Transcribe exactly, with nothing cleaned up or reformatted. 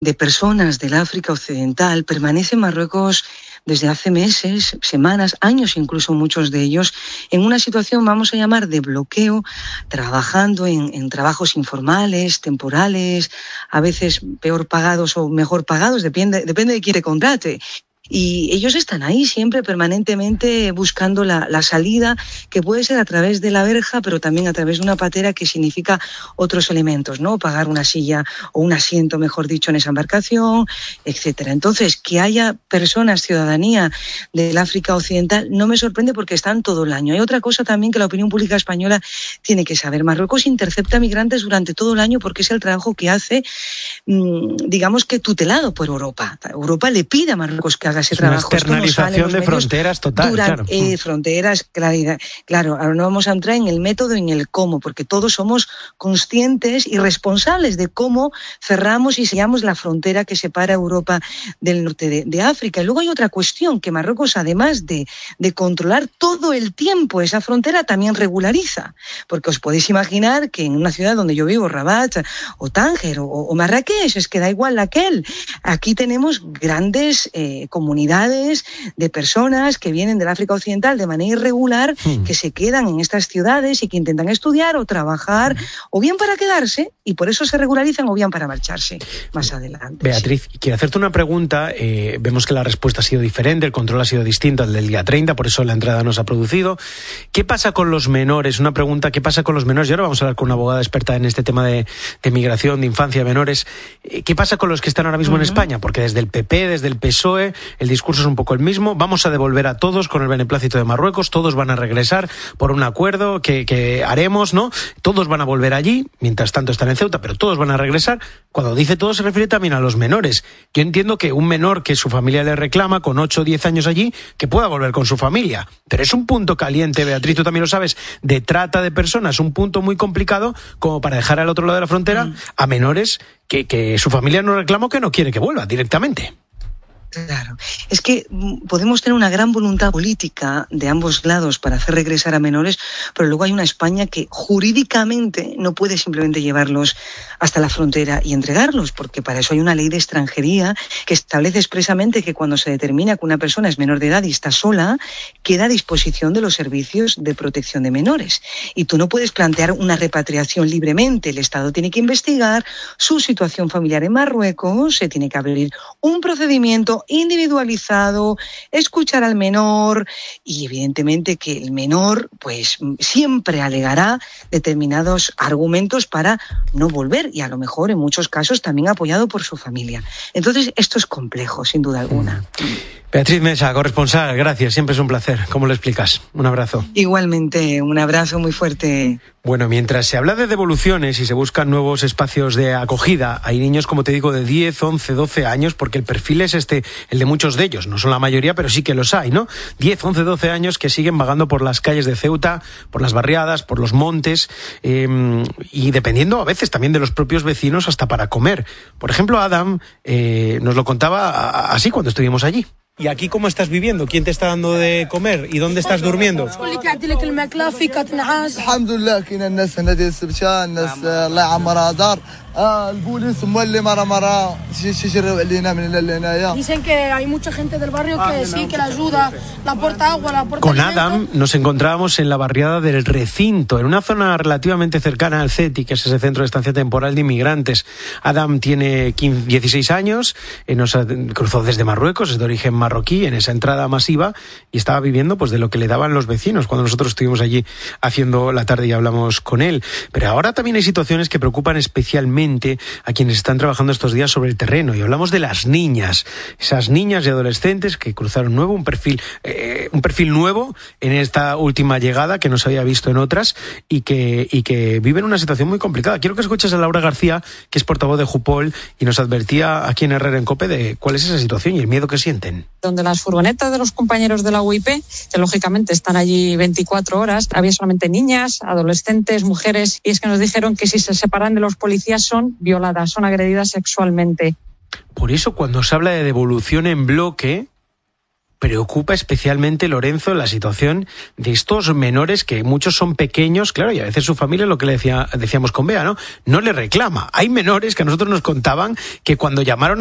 de personas del África Occidental permanece en Marruecos desde hace meses, semanas, años incluso muchos de ellos, en una situación, vamos a llamar, de bloqueo, trabajando en, en trabajos informales, temporales, a veces peor pagados o mejor pagados, depende, depende de quién te contrate. Y ellos están ahí siempre permanentemente buscando la, la salida, que puede ser a través de la verja, pero también a través de una patera, que significa otros elementos, ¿no? Pagar una silla o un asiento, mejor dicho, en esa embarcación, etcétera. Entonces, que haya personas, ciudadanía del África Occidental, no me sorprende porque están todo el año. Hay otra cosa también que la opinión pública española tiene que saber. Marruecos intercepta migrantes durante todo el año porque es el trabajo que hace, digamos que tutelado por Europa. Europa le pide a Marruecos que haga ese es trabajo. Una externalización de fronteras total, durante, claro. Eh, fronteras, claro, claro. Ahora no vamos a entrar en el método y en el cómo, porque todos somos conscientes y responsables de cómo cerramos y sellamos la frontera que separa Europa del norte de, de África. Y luego hay otra cuestión, que Marruecos, además de, de controlar todo el tiempo esa frontera, también regulariza. Porque os podéis imaginar que en una ciudad donde yo vivo, Rabat o Tánger o, o Marrakech, es que da igual la aquel, aquí tenemos grandes eh, comunidades de personas que vienen del África Occidental de manera irregular, hmm. que se quedan en estas ciudades y que intentan estudiar o trabajar, hmm. o bien para quedarse, y por eso se regularizan, o bien para marcharse más adelante. Beatriz, sí. quiero hacerte una pregunta. Eh, vemos que la respuesta ha sido diferente, el control ha sido distinto al del día treinta, por eso la entrada no se ha producido. ¿Qué pasa con los menores? Una pregunta, ¿qué pasa con los menores? Y ahora vamos a hablar con una abogada experta en este tema de, de migración, de infancia, de menores. ¿Qué pasa con los que están ahora mismo uh-huh. en España? Porque desde el P P, desde el P S O E, el discurso es un poco el mismo. Vamos a devolver a todos con el beneplácito de Marruecos, todos van a regresar por un acuerdo que, que haremos, ¿no? Todos van a volver allí, mientras tanto están en Ceuta, pero todos van a regresar. Cuando dice todo se refiere también a los menores. Yo entiendo que un menor que su familia le reclama con ocho o diez años allí, que pueda volver con su familia. Pero es un punto caliente, Beatriz, tú también lo sabes, de trata de personas, un punto muy complicado como para dejar al otro lado de la frontera mm. a menores que, que su familia no reclama o que no quiere que vuelva directamente. Claro, es que podemos tener una gran voluntad política de ambos lados para hacer regresar a menores, pero luego hay una España que jurídicamente no puede simplemente llevarlos hasta la frontera y entregarlos, porque para eso hay una ley de extranjería que establece expresamente que cuando se determina que una persona es menor de edad y está sola, queda a disposición de los servicios de protección de menores. Y tú no puedes plantear una repatriación libremente. El Estado tiene que investigar su situación familiar en Marruecos, se tiene que abrir un procedimiento individualizado, escuchar al menor y evidentemente que el menor pues siempre alegará determinados argumentos para no volver y a lo mejor en muchos casos también apoyado por su familia. Entonces esto es complejo, sin duda alguna. Beatriz Mesa, corresponsal, gracias, siempre es un placer. ¿Cómo lo explicas? Un abrazo. Igualmente, un abrazo muy fuerte. Bueno, mientras se habla de devoluciones y se buscan nuevos espacios de acogida, hay niños, como te digo, de diez, once, doce años, porque el perfil es este, el de muchos de ellos, no son la mayoría, pero sí que los hay, ¿no? diez, once, doce años que siguen vagando por las calles de Ceuta, por las barriadas, por los montes, eh, y dependiendo a veces también de los propios vecinos hasta para comer. Por ejemplo, Adam eh, nos lo contaba así cuando estuvimos allí. ¿Y aquí cómo estás viviendo? ¿Quién te está dando de comer? ¿Y dónde estás durmiendo? Dicen que hay mucha gente del barrio que sí, que la ayuda, la aporta agua, la aporta Con alimento. Adam nos encontrábamos en la barriada del Recinto, en una zona relativamente cercana al C E T I, que es ese centro de estancia temporal de inmigrantes. Adam tiene quince, dieciséis años, eh, nos cruzó desde Marruecos, es de origen marroquí, en esa entrada masiva, y estaba viviendo pues de lo que le daban los vecinos cuando nosotros estuvimos allí haciendo la tarde y hablamos con él. Pero ahora también hay situaciones que preocupan especialmente a quienes están trabajando estos días sobre el terreno, y hablamos de las niñas, esas niñas y adolescentes que cruzaron nuevo un perfil, eh, un perfil nuevo en esta última llegada que no se había visto en otras y que, y que viven una situación muy complicada. Quiero que escuches a Laura García, que es portavoz de Jupol, y nos advertía aquí en Herrera en COPE de cuál es esa situación y el miedo que sienten. Donde las furgonetas de los compañeros de la U I P, que lógicamente están allí veinticuatro horas, había solamente niñas, adolescentes, mujeres, y es que nos dijeron que si se separan de los policías son violadas, son agredidas sexualmente. Por eso cuando se habla de devolución en bloque, preocupa especialmente, Lorenzo, la situación de estos menores, que muchos son pequeños, claro, y a veces su familia, lo que le decía, decíamos con Bea, ¿no? No le reclama. Hay menores que a nosotros nos contaban que cuando llamaron